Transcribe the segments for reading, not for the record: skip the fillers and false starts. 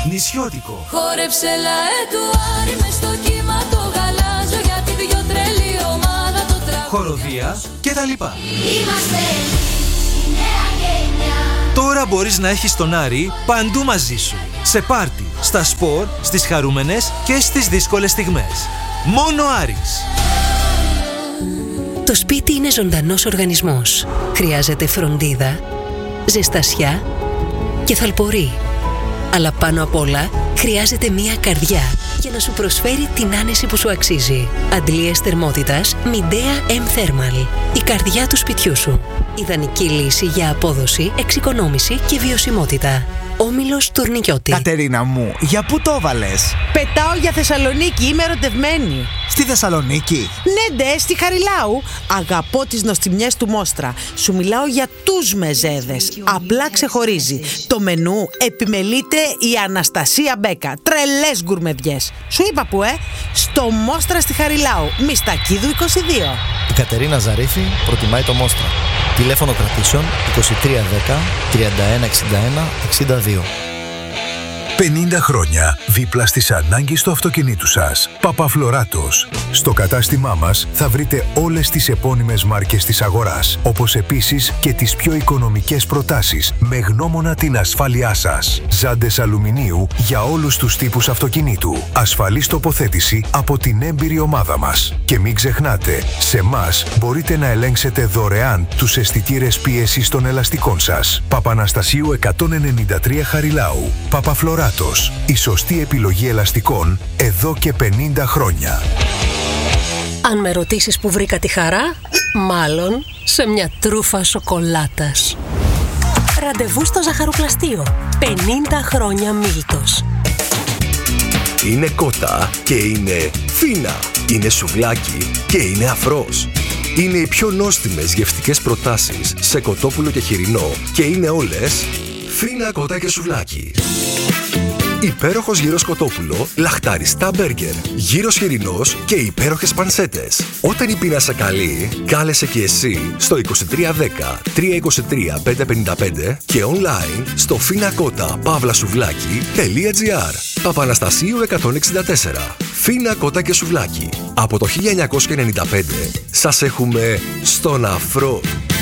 νησιώτικο. Χόρεψε λαέ του Άρη μες στο κύμα το γαλάζιο, γιατί δυο τρελή ομάδα το τραγούδι. Χοροδία και τα λοιπά. Είμαστε η νέα γενιά. Τώρα μπορείς να έχεις τον Άρη παντού μαζί σου. Σε πάρτι, στα σπορ, στις χαρούμενες και στις δύσκολες στιγμές. Μόνο Άρης. Το σπίτι είναι ζωντανός οργανισμός. Χρειάζεται φροντίδα, ζεστασιά και θαλπορή. Αλλά πάνω απ' όλα χρειάζεται μία καρδιά για να σου προσφέρει την άνεση που σου αξίζει. Αντλίες θερμότητας Midea M Thermal. Η καρδιά του σπιτιού σου. Ιδανική λύση για απόδοση, εξοικονόμηση και βιωσιμότητα. Όμιλος Τουρνικιώτη. Κατερίνα μου, για πού το έβαλες? Πετάω για Θεσσαλονίκη, είμαι ερωτευμένη. Στη Θεσσαλονίκη? Ναι, ντε, στη Χαριλάου. Αγαπώ τις νοστιμιές του Μόστρα. Σου μιλάω για τους μεζέδες. Απλά ξεχωρίζει. Το μενού επιμελείται η Αναστασία Μπέκα. Τρελές γκουρμεδιές. Σου είπα που, στο Μόστρα στη Χαριλάου. Μιστακίδου 22. Η Κατερίνα Ζαρίφη προτιμάει το Μόστρα. Τηλέφωνο κρατήσεων 2310 3161 62. 50 χρόνια δίπλα στις ανάγκες του αυτοκινήτου σας. Παπαφλωράτος. Στο κατάστημά μας θα βρείτε όλες τις επώνυμες μάρκες της αγοράς, όπως επίσης και τις πιο οικονομικές προτάσεις, με γνώμονα την ασφάλειά σας. Ζάντες αλουμινίου για όλους τους τύπους αυτοκινήτου. Ασφαλής τοποθέτηση από την έμπειρη ομάδα μας. Και μην ξεχνάτε, σε μας μπορείτε να ελέγξετε δωρεάν τους αισθητήρες πίεσης των ελαστικών σας. Παπαναστασίου 193 Χαριλάου. Παπαφλωράτος. Η σωστή επιλογή ελαστικών εδώ και 50 χρόνια. Αν με ρωτήσεις που βρήκα τη χαρά, μάλλον σε μια τρούφα σοκολάτας. Ραντεβού στο ζαχαροπλαστείο. 50 χρόνια Μίλτος. Είναι κότα και είναι φίνα. Είναι σουβλάκι και είναι αφρός. Είναι οι πιο νόστιμες γευστικές προτάσεις σε κοτόπουλο και χοιρινό και είναι όλες φίνα, κότα και σουβλάκι. Υπέροχος γύρος κοτόπουλο, λαχταριστά μπέργκερ, γύρος χοιρινός και υπέροχες πανσέτες. Όταν η πείνα σε καλεί, κάλεσε και εσύ στο 2310 323 555 και online στο finakota-suvlaki.gr. Παπαναστασίου 164. Φίνα, κότα και σουβλάκι. Από το 1995 σας έχουμε στον αφρό.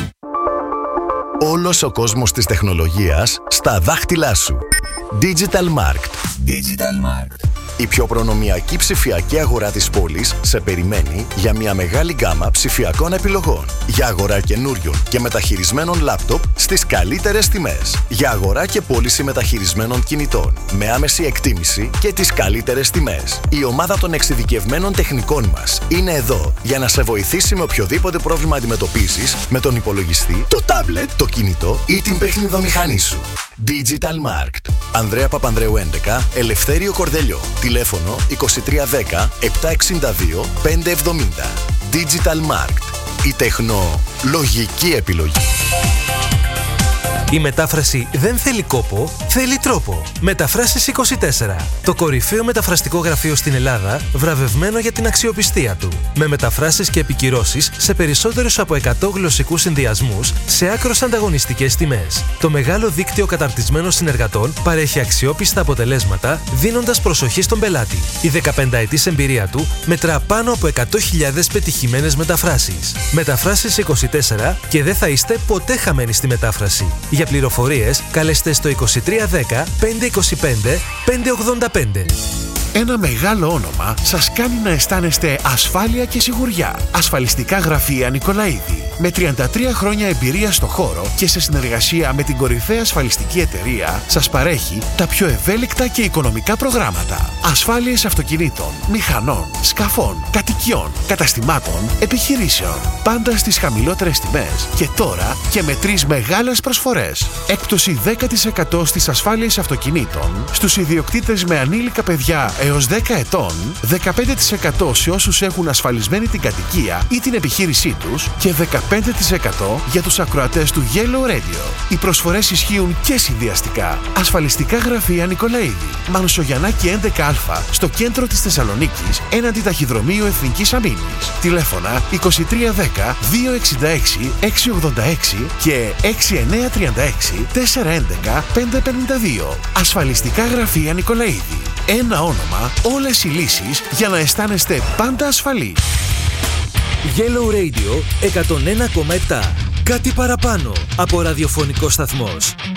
Όλος ο κόσμος της τεχνολογίας στα δάχτυλά σου. Digital Markt. Η πιο προνομιακή ψηφιακή αγορά της πόλης σε περιμένει για μια μεγάλη γκάμα ψηφιακών επιλογών. Για αγορά καινούριων και μεταχειρισμένων λάπτοπ στις καλύτερες τιμές. Για αγορά και πώληση μεταχειρισμένων κινητών με άμεση εκτίμηση και τις καλύτερες τιμές. Η ομάδα των εξειδικευμένων τεχνικών μας είναι εδώ για να σε βοηθήσει με οποιοδήποτε πρόβλημα αντιμετωπίζεις με τον υπολογιστή, το τάμπλετ, το κινητό ή την παιχνιδομηχανή σου. Digital Markt. Ανδρέα Παπανδρέου 11, Ελευθέριο Κορδελιό. Τηλέφωνο 2310 762 570. Digital Markt. Η τεχνολογική επιλογή. Η μετάφραση δεν θέλει κόπο, θέλει τρόπο. Μεταφράσεις 24. Το κορυφαίο μεταφραστικό γραφείο στην Ελλάδα, βραβευμένο για την αξιοπιστία του. Με μεταφράσεις και επικυρώσεις σε περισσότερους από 100 γλωσσικούς συνδυασμούς σε άκρως ανταγωνιστικές τιμές. Το μεγάλο δίκτυο καταρτισμένων συνεργατών παρέχει αξιόπιστα αποτελέσματα, δίνοντας προσοχή στον πελάτη. Η 15ετής εμπειρία του μετρά πάνω από 100.000 πετυχημένες μεταφράσεις. Μεταφράσεις 24 και δεν θα είστε ποτέ χαμένοι στη μετάφραση. Για πληροφορίες, καλέστε στο 2310 525 585. Ένα μεγάλο όνομα σας κάνει να αισθάνεστε ασφάλεια και σιγουριά. Ασφαλιστικά γραφεία Νικολαίδη. Με 33 χρόνια εμπειρία στο χώρο και σε συνεργασία με την κορυφαία ασφαλιστική εταιρεία, σας παρέχει τα πιο ευέλικτα και οικονομικά προγράμματα. Ασφάλειες αυτοκινήτων, μηχανών, σκαφών, κατοικιών, καταστημάτων, επιχειρήσεων. Πάντα στις χαμηλότερες τιμές και τώρα και με 3 μεγάλες προσφορές. Έκπτωση 10% στις ασφάλειες αυτοκινήτων, στους ιδιοκτήτες με ανήλικα παιδιά έως 10 ετών, 15% σε όσους έχουν ασφαλισμένη την κατοικία ή την επιχείρησή τους και 15% 15% για τους ακροατές του Yellow Radio. Οι προσφορές ισχύουν και συνδυαστικά. Ασφαλιστικά γραφεία Νικολαίδη. Μανουσογιαννάκη 11α στο κέντρο της Θεσσαλονίκης έναντι ταχυδρομείου Εθνικής Αμήνης. Τηλέφωνα 2310 266 686 και 6936 411 552. Ασφαλιστικά γραφεία Νικολαίδη. Ένα όνομα, όλες οι λύσεις για να αισθάνεστε πάντα ασφαλείς. Yellow Radio 101,7. Κάτι παραπάνω από ραδιοφωνικό σταθμός.